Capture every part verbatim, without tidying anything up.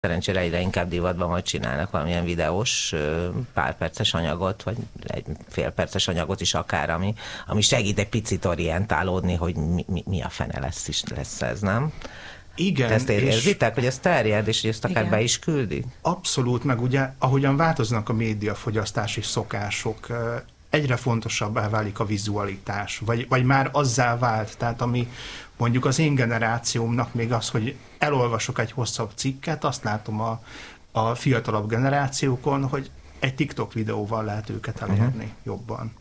Szerencsére egyre inkább divatban majd csinálnak valamilyen videós pár perces anyagot, vagy egy fél perces anyagot is akár, ami, ami segít egy picit orientálódni, hogy mi, mi, mi a fene lesz, is lesz ez, nem? Igen. Te ezt érzitek, hogy ez terjed, és hogy ezt akár igen. be is küldi? Abszolút, meg ugye, ahogyan változnak a médiafogyasztási szokások, egyre fontosabbá válik a vizualitás, vagy, vagy már azzá vált, tehát ami mondjuk az én generációmnak még az, hogy elolvasok egy hosszabb cikket, azt látom a, a fiatalabb generációkon, hogy egy TikTok videóval lehet őket elérni uh-huh. jobban.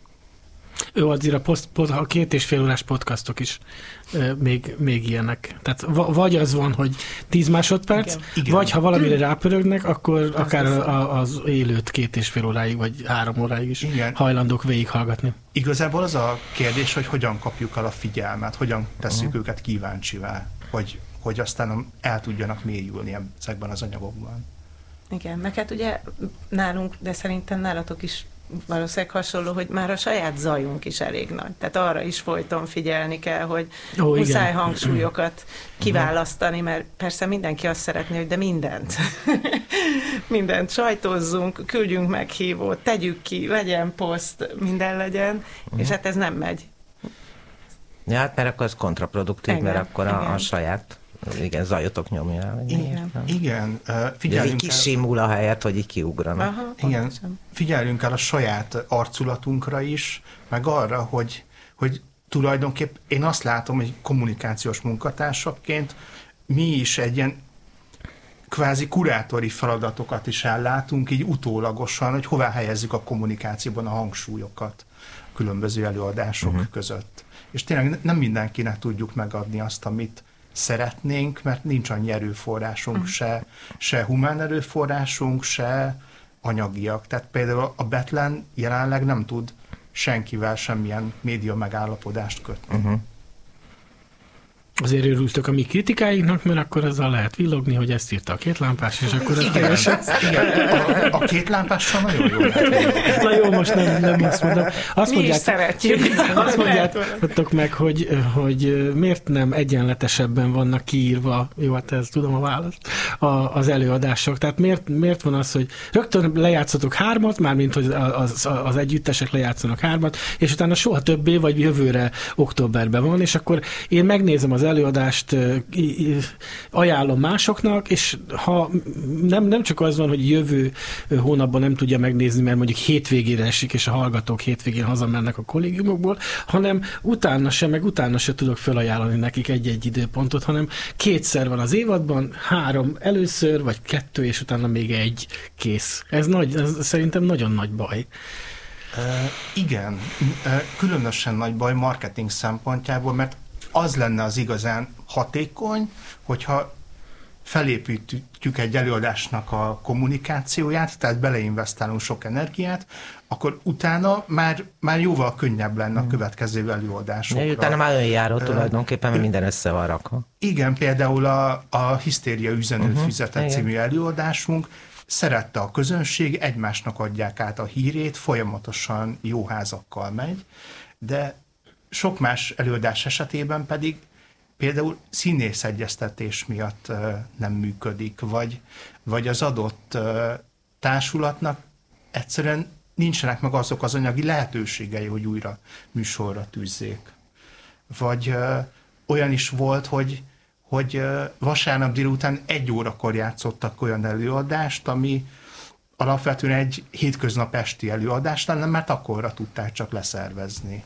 Ő azért a, post, a két és fél órás podcastok is e, még, még ilyenek. Tehát v- vagy az van, hogy tíz másodperc, igen. vagy ha valamire rápörögnek, akkor az akár a, az élőt két és fél óráig, vagy három óráig is igen. hajlandók végighallgatni. Igazából az a kérdés, hogy hogyan kapjuk el a figyelmet, hogyan tesszük uh-huh. őket kíváncsivá, hogy, hogy aztán el tudjanak mélyülni ezekben az anyagokban. Igen, meg hát ugye nálunk, de szerintem nálatok is valószínűleg hasonló, hogy már a saját zajunk is elég nagy. Tehát arra is folyton figyelni kell, hogy Ó, muszáj igen. hangsúlyokat kiválasztani, mert persze mindenki azt szeretné, hogy de mindent. mindent sajtózzunk, küldjünk meghívót, tegyük ki, legyen poszt, minden legyen, uh-huh. és hát ez nem megy. Ja, hát mert akkor ez kontraproduktív, igen, mert akkor a, a saját igen, zajotok nyomja. Igen, igen. Uh, figyeljünk így kisimul a helyet, hogy így kiugranak. Aha, igen, figyeljünk el a saját arculatunkra is, meg arra, hogy, hogy tulajdonképp én azt látom, hogy kommunikációs munkatársakként mi is egy ilyen kvázi kurátori feladatokat is ellátunk, így utólagosan, hogy hová helyezzük a kommunikációban a hangsúlyokat a különböző előadások uh-huh. között. És tényleg nem mindenkinek tudjuk megadni azt, amit szeretnénk, mert nincs annyi erőforrásunk, uh-huh. se, se humán erőforrásunk, se anyagiak. Tehát például a Betlen jelenleg nem tud senkivel semmilyen média megállapodást kötni. Uh-huh. Azért örültök a mi kritikáinknak, mert akkor azzal lehet villogni, hogy ezt írta a két lámpás, és akkor ez teljesen... A, a két lámpással nagyon jó lehet. Na jó, most nem, nem azt mondom. Azt mi mondják, is szeretjük. Azt mondjátok meg, hogy, hogy miért nem egyenletesebben vannak kiírva, jó, hát ez tudom a választ, a, az előadások. Tehát miért, miért van az, hogy rögtön lejátszotok hármat, mármint, hogy az, az együttesek lejátszanak hármat, és utána soha többé, vagy jövőre októberben van, és akkor én megnézem az előadást, ajánlom másoknak, és ha nem, nem csak az van, hogy jövő hónapban nem tudja megnézni, mert mondjuk hétvégére esik, és a hallgatók hétvégén hazamennek a kollégiumokból, hanem utána se, meg utána se tudok felajánlani nekik egy-egy időpontot, hanem kétszer van az évadban, három először, vagy kettő, és utána még egy kész. Ez, nagy, ez szerintem nagyon nagy baj. Uh, igen, uh, különösen nagy baj marketing szempontjából, mert az lenne az igazán hatékony, hogyha felépítjük egy előadásnak a kommunikációját, tehát beleinvestálunk sok energiát, akkor utána már, már jóval könnyebb lenne a következő előadásokra. Ja, utána már önjáró tulajdonképpen, mert minden össze van rakva. Igen, például a, a Hisztéria üzenőt uh-huh. fizetett igen. című előadásunk szerette a közönség, egymásnak adják át a hírét, folyamatosan jó házakkal megy, de sok más előadás esetében pedig például színészegyeztetés miatt uh, nem működik, vagy, vagy az adott uh, társulatnak egyszerűen nincsenek meg azok az anyagi lehetőségei, hogy újra műsorra tűzzék. Vagy uh, olyan is volt, hogy, hogy uh, vasárnap délután egy órakor játszottak olyan előadást, ami alapvetően egy hétköznap esti előadás lenne, mert akkorra tudták csak leszervezni.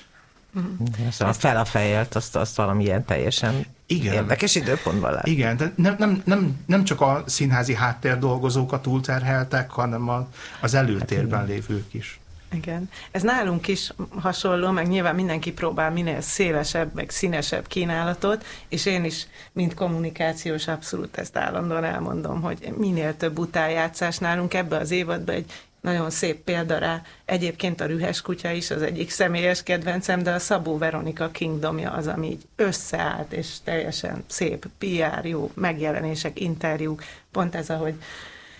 Mm-hmm. Szóval fel a fejjelt, azt, azt valamilyen teljesen igen. érdekes időpontban lát. Igen, de nem, nem, nem, nem csak a színházi háttérdolgozókat túlterheltek, hanem a, az előtérben hát lévők is. Igen. Ez nálunk is hasonló, meg nyilván mindenki próbál minél szélesebb, meg színesebb kínálatot, és én is, mint kommunikációs abszolút ezt állandóan elmondom, hogy minél több utájátszás nálunk ebbe az évadban egy nagyon szép példa rá. Egyébként a Rühes kutya is az egyik személyes kedvencem, de a Szabó Veronika Kingdomja az, ami így összeállt, és teljesen szép pé er, jó megjelenések, interjúk. Pont ez, ahogy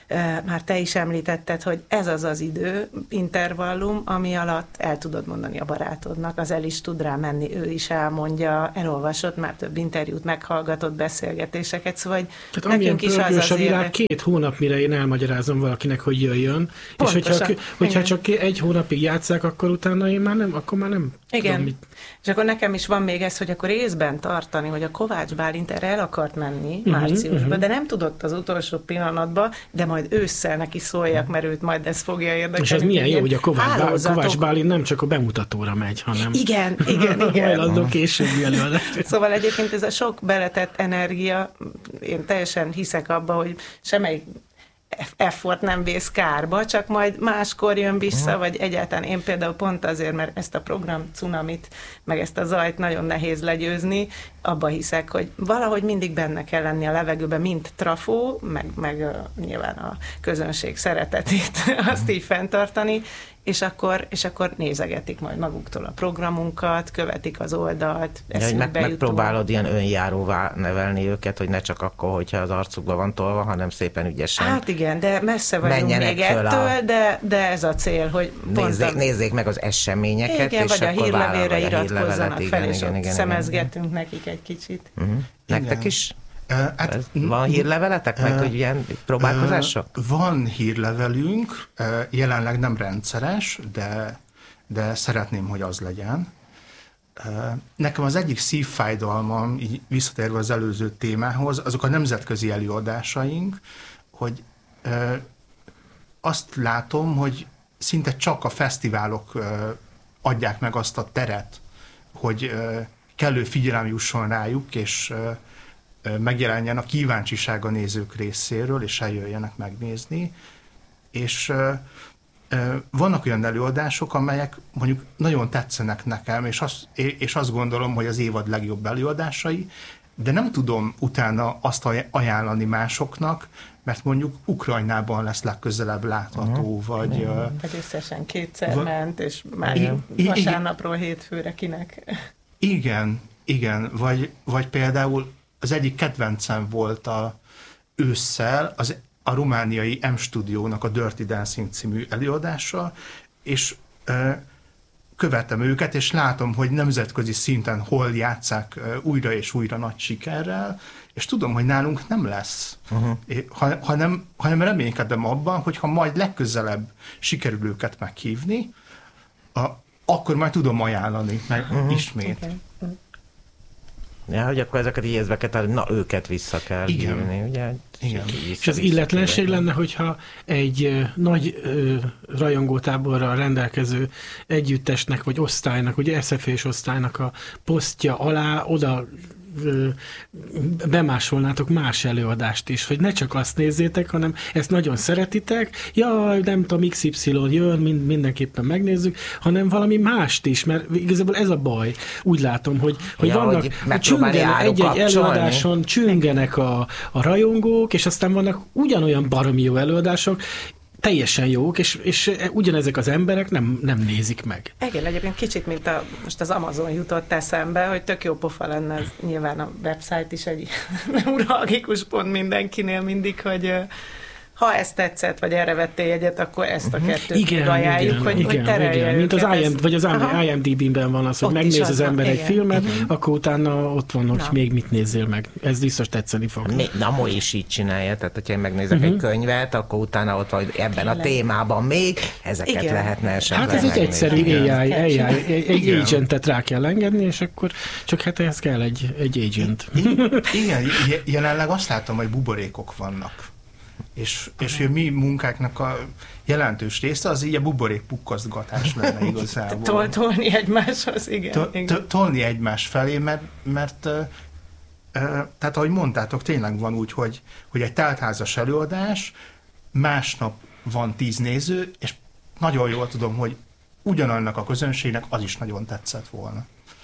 már te is említetted, hogy ez az az idő, intervallum, ami alatt el tudod mondani a barátodnak, az el is tud rá menni, ő is elmondja, elolvasott már több interjút, meghallgatott beszélgetéseket, szóval tehát nekünk is az az a világ éve... két hónap, mire én elmagyarázom valakinek, hogy jöjjön, pontosan, és hogyha, hogyha csak egy hónapig játsszák, akkor utána én már nem, akkor már nem igen. tudom, mit... És akkor nekem is van még ez, hogy akkor észben tartani, hogy a Kovács Bálint erre el akart menni uh-huh, márciusban, uh-huh. de nem tudott az utolsó pillanatban, de majd ősszel neki szóljak, mert őt majd ez fogja érdekelni. És ez milyen jó, hogy a Kovács, Bál, Kovács Bálint nem csak a bemutatóra megy, hanem igen, igen, igen. hajlandó későbbi előadás. Szóval egyébként ez a sok beletett energia, én teljesen hiszek abba, hogy semmelyik effort nem vész kárba, csak majd máskor jön vissza, vagy egyáltalán én például pont azért, mert ezt a program cunamit, meg ezt a zajt nagyon nehéz legyőzni, abba hiszek, hogy valahogy mindig benne kell lenni a levegőben, mint trafó, meg, meg uh, nyilván a közönség szeretetét azt így fenntartani, és akkor, és akkor nézegetik majd maguktól a programunkat, követik az oldalt. Ja, meg, megpróbálod ilyen önjáróvá nevelni őket, hogy ne csak akkor, hogyha az arcukba van tolva, hanem szépen ügyesen. Hát igen, de messze vagyunk még ettől, a... de, de ez a cél, hogy nézzék, a... nézzék meg az eseményeket, igen, és vagy akkor a hírlevélre iratkozzanak fel, igen, és igen, ott igen, szemezgetünk igen. nekik egy kicsit. Uh-huh. Nektek igen. is? Uh, hát, van hírleveletek, uh, meg hogy ilyen próbálkozások? Uh, van hírlevelünk, uh, jelenleg nem rendszeres, de, de szeretném, hogy az legyen. Uh, nekem az egyik szívfájdalmam, így visszatérve az előző témához, azok a nemzetközi előadásaink, hogy uh, azt látom, hogy szinte csak a fesztiválok uh, adják meg azt a teret, hogy uh, kellő figyelem jusson rájuk, és uh, megjelenjen a kíváncsiság a nézők részéről, és eljöjjenek megnézni. És uh, uh, vannak olyan előadások, amelyek mondjuk nagyon tetszenek nekem, és azt, és azt gondolom, hogy az évad legjobb előadásai, de nem tudom utána azt ajánlani másoknak, mert mondjuk Ukrajnában lesz legközelebb látható, uh-huh. vagy... Uh, vagy összesen kétszer v- ment, és már i- vasárnapról hétfőre kinek. Igen, igen, vagy, vagy például az egyik kedvencem volt a ősszel az, a romániai M-stúdiónak a Dirty Dancing című előadása, és ö, követem őket, és látom, hogy nemzetközi szinten hol játsszák ö, újra és újra nagy sikerrel, és tudom, hogy nálunk nem lesz, uh-huh. é, ha, hanem, hanem reménykedem abban, hogy ha majd legközelebb sikerül őket meghívni, a, akkor majd tudom ajánlani meg uh-huh. ismét. Okay. Ja, hogy akkor ezeket így érzbeket, na őket vissza kell igen. hívni, ugye? Igen. És az illetlenség lenne, hogyha egy ö, nagy ö, rajongótáborral rendelkező együttesnek, vagy osztálynak, ugye es ef és osztálynak a posztja alá oda ö, bemásolnátok más előadást is, hogy ne csak azt nézzétek, hanem ezt nagyon szeretitek, jaj, nem tudom, iksz ipszilon jön, mind, mindenképpen megnézzük, hanem valami mást is, mert igazából ez a baj. Úgy látom, hogy, hogy ja, vannak, hogy hogy csüngenek, egy-egy előadáson csüngenek a, a rajongók, és aztán vannak ugyanolyan baromi jó előadások, teljesen jók, és, és ugyanezek az emberek nem, nem nézik meg. Igen, egyébként kicsit, mint a, most az Amazon jutott eszembe, hogy tök jó pofa lenne, ez nyilván a website is egy neuralgikus pont mindenkinél mindig, hogy ha ezt tetszett, vagy erre vettél jegyet, akkor ezt a kettőt igen, ajánljuk, igen, hogy, igen, hogy terelje igen. Mint az I M, vagy az aha. I M D B-ben van az, hogy ott megnéz az ember van, egy igen. filmet, uh-huh. akkor utána ott van, hogy na. még mit nézzél meg. Ez biztos tetszeni fog. Mi, na, Mo is így csinálja, tehát hogyha én megnézek uh-huh. egy könyvet, akkor utána ott vagy ebben Tényleg. a témában még, ezeket igen. lehetne esetleg Hát ez egy egyszerű á i, á i, egy agentet rá kell engedni, és akkor csak hát ehhez kell egy, egy agent. Igen, jelenleg azt látom, hogy buborékok vannak. És, és hogy mi munkáknak a jelentős része az így a buborék pukkasztgatás lenne igazából. Tol, tolni egymáshoz, igen. To, to, tolni egymás felé, mert, mert uh, uh, tehát ahogy mondtátok, tényleg van úgy, hogy, hogy egy teltházas előadás, másnap van tíz néző, és nagyon jól tudom, hogy ugyanannak a közönségnek az is nagyon tetszett volna.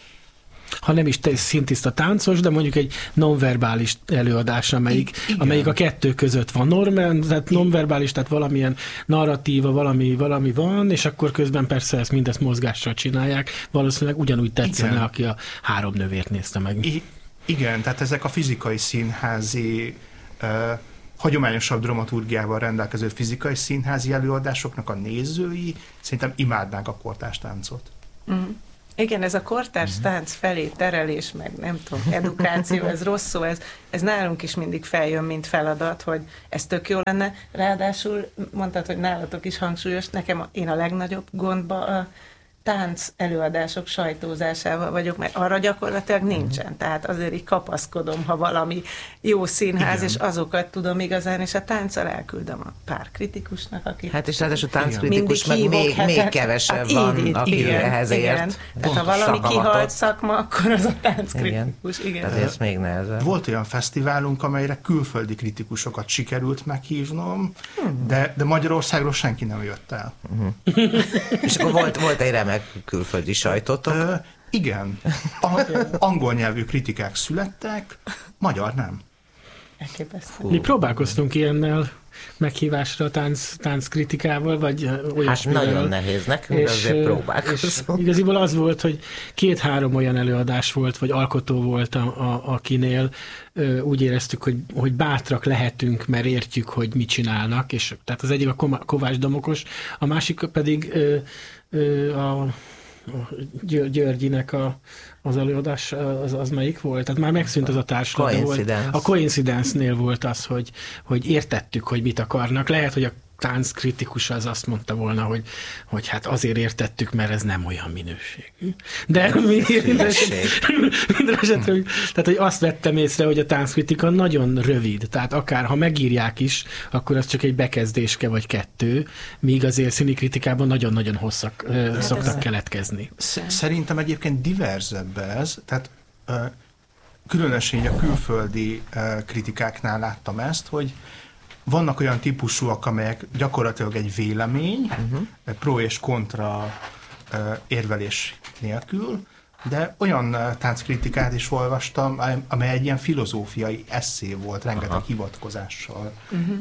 Ha nem is szintiszta táncos, de mondjuk egy nonverbális előadás, amelyik, amelyik a kettő között van. Normal, tehát nonverbális, tehát valamilyen narratíva, valami, valami van, és akkor közben persze ezt mindezt mozgással csinálják. Valószínűleg ugyanúgy tetszene, igen. aki a Három nővért nézte meg. I- igen, tehát ezek a fizikai színházi uh, hagyományosabb dramaturgiával rendelkező fizikai színházi előadásoknak a nézői szerintem imádnák a kortárs táncot. Mm. Igen, ez a kortárs tánc felé terelés, meg nem tudom, edukáció, ez rossz szó, ez, ez nálunk is mindig feljön, mint feladat, hogy ez tök jó lenne. Ráadásul mondtad, hogy nálatok is hangsúlyos, nekem a, én a legnagyobb gondba a tánc előadások sajtózásával vagyok, mert arra gyakorlatilag nincsen. Tehát azért így kapaszkodom, ha valami jó színház, igen. és azokat tudom igazán, és a tánccal elküldöm a pár kritikusnak, akik... Hát és ráadásul tánckritikus meg még, még kevesebb hát van, így, aki igen, ehhez ért. Igen. Tehát ha valami kihalt szakma, akkor az a tánckritikus. Igen. Igen. Tehát ez még nehezebb. Volt olyan fesztiválunk, amelyre külföldi kritikusokat sikerült meghívnom, hmm. de, de Magyarországról senki nem jött el. Uh-huh. És akkor volt, volt egy remek külföldi sajtótok? Ö, igen. A, angol nyelvű kritikák születtek, magyar nem. Elképesztő. Mi próbálkoztunk ilyennel meghívásra a tánc, tánckritikával, vagy olyasmivel. Hát nagyon nehéz nekünk, és, azért próbálkozunk. Igaziból az volt, hogy két-három olyan előadás volt, vagy alkotó volt, a, a, akinél ö, úgy éreztük, hogy, hogy bátrak lehetünk, mert értjük, hogy mit csinálnak, és tehát az egyik a Kovács Domokos, a másik pedig ö, ö, a Györgyinek a, az előadás, az, az melyik volt? Tehát már megszűnt az a társulat. Volt. A Coincidence-nél volt az, hogy, hogy értettük, hogy mit akarnak. Lehet, hogy a tánckritikus az azt mondta volna, hogy, hogy hát azért értettük, mert ez nem olyan minőségű. De minden esetre, tehát hogy azt vettem észre, hogy a tánckritika nagyon rövid, tehát akár ha megírják is, akkor az csak egy bekezdéske vagy kettő, míg azért színikritikában nagyon-nagyon hosszak hát szoktak ez keletkezni. Szerintem egyébként diverzebb ez, tehát különösen a külföldi kritikáknál láttam ezt, hogy vannak olyan típusúak, amelyek gyakorlatilag egy vélemény, uh-huh. pro és kontra uh, érvelés nélkül, de olyan uh, tánckritikát is olvastam, amely egy ilyen filozófiai esszé volt, rengeteg aha. hivatkozással. Uh-huh.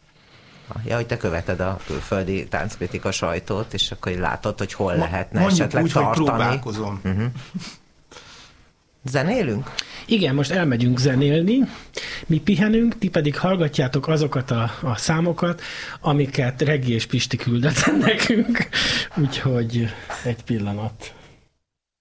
Ja, hogy te követed a külföldi tánckritika sajtót, és akkor látod, hogy hol Ma, lehetne esetleg úgy, tartani. Hogy próbálkozom. Uh-huh. Zenélünk? Igen, most elmegyünk zenélni, mi pihenünk, ti pedig hallgatjátok azokat a, a számokat, amiket Regi és Pisti küldött nekünk, úgyhogy egy pillanat.